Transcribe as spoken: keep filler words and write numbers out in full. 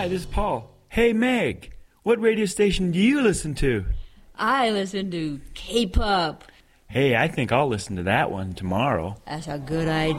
Hi, this is Paul. Hey, Meg, what radio station do you listen to? I listen to K-pop. Hey, I think I'll listen to that one tomorrow. That's a good idea.